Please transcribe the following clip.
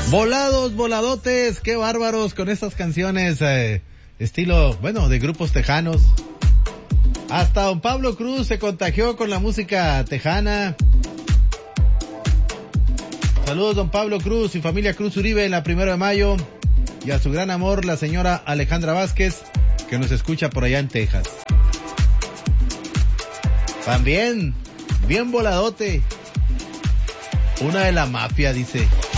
Volados, voladotes, qué bárbaros con estas canciones, estilo, bueno, de grupos tejanos. Hasta don Pablo Cruz se contagió con la música tejana. Saludos don Pablo Cruz y familia Cruz Uribe en la 1 de mayo. Y a su gran amor, la señora Alejandra Vázquez, que nos escucha por allá en Texas. También, bien voladote. Una de la mafia, dice.